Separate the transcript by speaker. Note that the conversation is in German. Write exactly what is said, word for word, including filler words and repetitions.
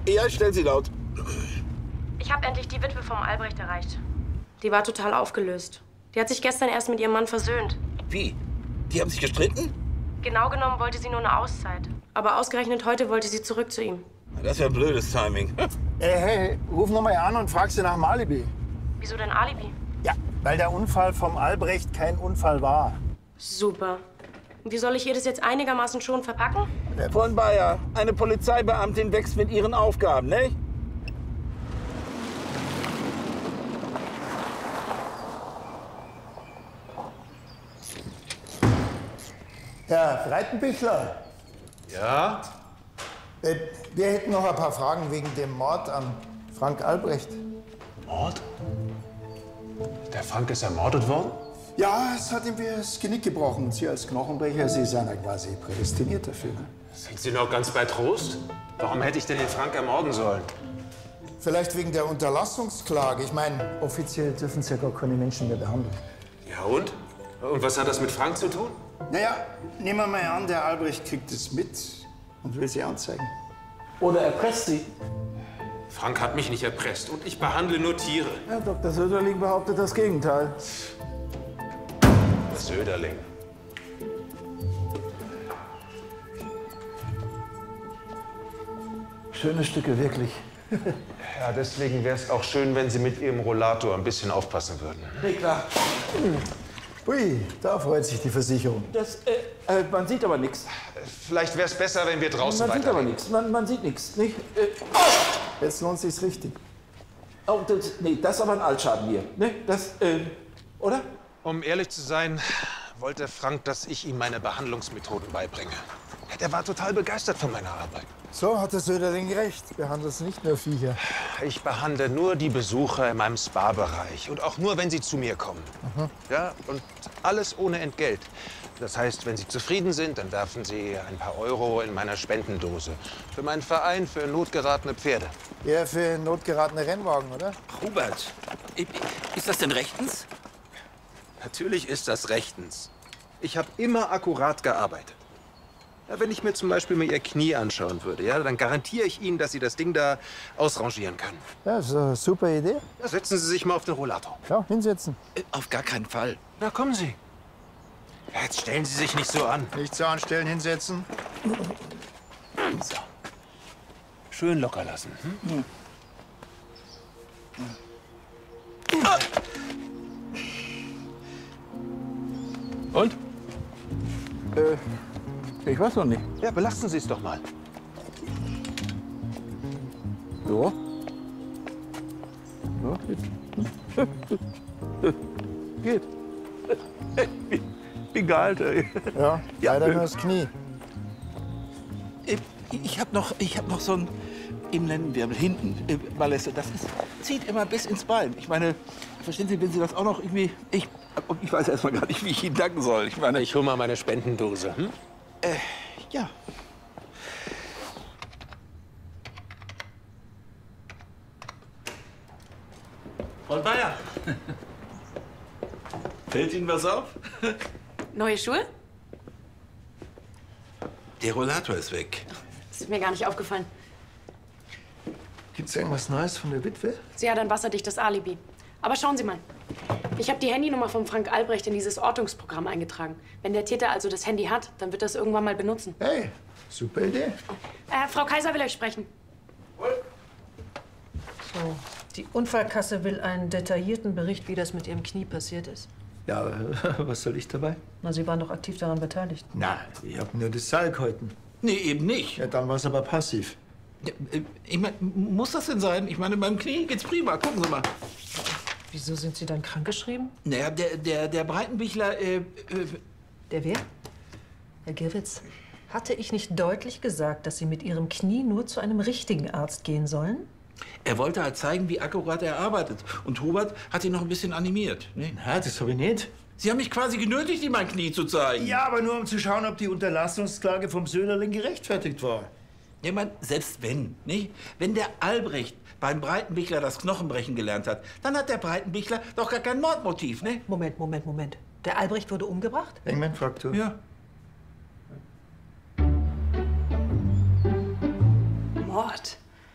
Speaker 1: Ja, ich stell sie laut.
Speaker 2: Ich habe endlich die Witwe vom Albrecht erreicht. Die war total aufgelöst. Die hat sich gestern erst mit ihrem Mann versöhnt.
Speaker 1: Wie? Die haben sich gestritten?
Speaker 2: Genau genommen wollte sie nur eine Auszeit. Aber ausgerechnet heute wollte sie zurück zu ihm.
Speaker 1: Das ist ja ein blödes Timing.
Speaker 3: Hey, hey, ruf noch mal an und frag sie nach dem Alibi.
Speaker 2: Wieso denn Alibi?
Speaker 3: Ja, weil der Unfall vom Albrecht kein Unfall war.
Speaker 2: Super. Und wie soll ich ihr das jetzt einigermaßen schon verpacken?
Speaker 1: Von Bayer, eine Polizeibeamtin wächst mit ihren Aufgaben, ne?
Speaker 3: Herr Breitenbichler,
Speaker 4: Ja?
Speaker 3: äh, wir hätten noch ein paar Fragen wegen dem Mord an Frank Albrecht.
Speaker 4: Mord? Der Frank ist ermordet worden?
Speaker 3: Ja, es hat ihm wie das Genick gebrochen. Und Sie als Knochenbrecher, Sie sind ja quasi prädestiniert dafür. Ne?
Speaker 4: Sind Sie noch ganz bei Trost? Warum hätte ich denn den Frank ermorden sollen?
Speaker 3: Vielleicht wegen der Unterlassungsklage. Ich meine, offiziell dürfen Sie ja gar keine Menschen mehr behandeln.
Speaker 4: Ja und? Und was hat das mit Frank zu tun?
Speaker 3: Naja, nehmen wir mal an, der Albrecht kriegt es mit und will Sie anzeigen.
Speaker 5: Oder erpresst sie.
Speaker 4: Frank hat mich nicht erpresst und ich behandle nur Tiere.
Speaker 5: Ja, Doktor Söderling behauptet das Gegenteil.
Speaker 4: Söderling.
Speaker 5: Schöne Stücke, wirklich.
Speaker 4: Ja, deswegen wäre es auch schön, wenn Sie mit Ihrem Rollator ein bisschen aufpassen würden.
Speaker 5: Nee, klar.
Speaker 3: Ui, da freut sich die Versicherung.
Speaker 5: Das, äh, äh, man sieht aber nichts.
Speaker 4: Vielleicht wäre es besser, wenn wir draußen
Speaker 5: Man sieht aber
Speaker 4: weiterreden.
Speaker 5: nichts. Man, man sieht nichts, nicht? Äh,
Speaker 3: Jetzt lohnt sich's richtig.
Speaker 5: oh, das, nee, das ist aber ein Altschaden hier. Ne? Das, äh, oder?
Speaker 4: Um ehrlich zu sein, wollte Frank, dass ich ihm meine Behandlungsmethoden beibringe. Der war total begeistert von meiner Arbeit.
Speaker 3: So hat der Söderling recht. Behandelst nicht nur Viecher.
Speaker 4: Ich behandle nur die Besucher in meinem Spa-Bereich und auch nur, wenn sie zu mir kommen.
Speaker 3: Mhm.
Speaker 4: Ja, und alles ohne Entgelt. Das heißt, wenn Sie zufrieden sind, dann werfen Sie ein paar Euro in meiner Spendendose. Für meinen Verein, für notgeratene Pferde.
Speaker 3: Eher für notgeratene Rennwagen, oder?
Speaker 1: Hubert, ist das denn rechtens?
Speaker 4: Natürlich ist das rechtens. Ich habe immer akkurat gearbeitet. Ja, wenn ich mir zum Beispiel mal Ihr Knie anschauen würde, ja, dann garantiere ich Ihnen, dass Sie das Ding da ausrangieren können.
Speaker 3: Ja, das ist eine super Idee.
Speaker 4: Ja, setzen Sie sich mal auf den Rollator.
Speaker 3: Ja, hinsetzen.
Speaker 1: Auf gar keinen Fall.
Speaker 4: Na, kommen Sie. Jetzt stellen Sie sich nicht so an.
Speaker 3: Nicht so anstellen, hinsetzen.
Speaker 4: So. Schön locker lassen. Hm? Ah. Und?
Speaker 5: Äh, ich weiß noch nicht.
Speaker 4: Ja, belasten Sie es doch mal.
Speaker 5: So. So, geht. Geht. Wie, wie geil, ey.
Speaker 3: Ja,
Speaker 5: Ja,
Speaker 3: leider
Speaker 5: äh,
Speaker 3: nur das Knie.
Speaker 5: Äh, Ich habe noch, ich hab noch so ein im Lendenwirbel hinten, äh, Malesse. Das ist, zieht immer bis ins Bein. Ich meine, verstehen Sie, wenn Sie das auch noch irgendwie... Ich, ich weiß erst mal gar nicht, wie ich Ihnen danken soll. Ich meine...
Speaker 4: Ich hole mal meine Spendendose. Hm?
Speaker 5: Äh, ja.
Speaker 6: Frau Bayer. Fällt Ihnen was auf?
Speaker 2: Neue Schuhe?
Speaker 6: Der Rollator ist weg.
Speaker 2: Das ist mir gar nicht aufgefallen.
Speaker 3: Gibt's irgendwas Neues von der Witwe?
Speaker 2: Sie hat ein wasserdichtes Alibi. Aber schauen Sie mal. Ich habe die Handynummer von Frank Albrecht in dieses Ortungsprogramm eingetragen. Wenn der Täter also das Handy hat, dann wird er es irgendwann mal benutzen.
Speaker 3: Hey, super Idee.
Speaker 2: Äh, Frau Kaiser will euch sprechen.
Speaker 7: So, die Unfallkasse will einen detaillierten Bericht, wie das mit Ihrem Knie passiert ist.
Speaker 3: Ja, was soll ich dabei?
Speaker 7: Na, Sie waren doch aktiv daran beteiligt.
Speaker 3: Na, ich hab nur das Seil gehalten.
Speaker 5: Nee, eben nicht.
Speaker 3: Ja, dann war's aber passiv.
Speaker 5: Ja, äh, ich mein, muss das denn sein? Ich meine, beim Knie geht's prima. Gucken Sie mal.
Speaker 7: Wieso sind Sie dann krankgeschrieben?
Speaker 5: Naja, der, der, der Breitenbichler, äh, äh,
Speaker 7: Der wer? Herr Girwitz, hatte ich nicht deutlich gesagt, dass Sie mit Ihrem Knie nur zu einem richtigen Arzt gehen sollen?
Speaker 5: er wollte halt zeigen, wie akkurat er arbeitet. Und Hubert hat ihn noch ein bisschen animiert. Ne?
Speaker 3: Na, das hab ich nicht.
Speaker 5: Sie haben mich quasi genötigt, ihm mein Knie zu zeigen.
Speaker 3: Ja, aber nur um zu schauen, ob die Unterlassungsklage vom Söderling gerechtfertigt war.
Speaker 5: Ja, man, selbst wenn, nicht? Wenn der Albrecht beim Breitenbichler das Knochenbrechen gelernt hat, dann hat der Breitenbichler doch gar kein Mordmotiv, ne?
Speaker 7: Moment, Moment, Moment. Der Albrecht wurde umgebracht?
Speaker 3: Engman-Fraktur.
Speaker 5: Ja.
Speaker 2: Mord?